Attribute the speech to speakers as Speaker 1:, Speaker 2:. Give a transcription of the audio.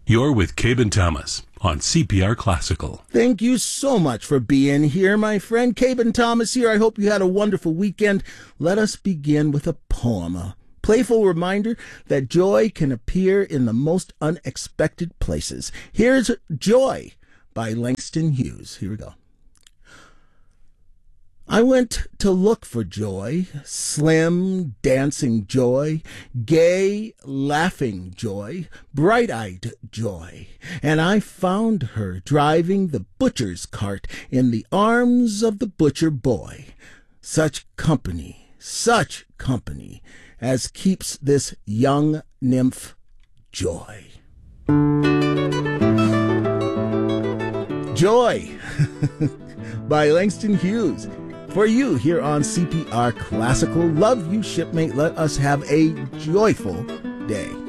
Speaker 1: You're with Cabe Thomas on CPR Classical.
Speaker 2: Thank you so much for being here, my friend. Cabe Thomas here. I hope you had a wonderful weekend. Let us begin with a poem, a playful reminder that joy can appear in the most unexpected places. Here's Joy by Langston Hughes. Here we go. I went to look for joy, slim, dancing joy, gay, laughing joy, bright-eyed joy, and I found her driving the butcher's cart in the arms of the butcher boy. Such company as keeps this young nymph joy. Joy by Langston Hughes. For you here on CPR Classical. Love you, shipmate. Let us have a joyful day.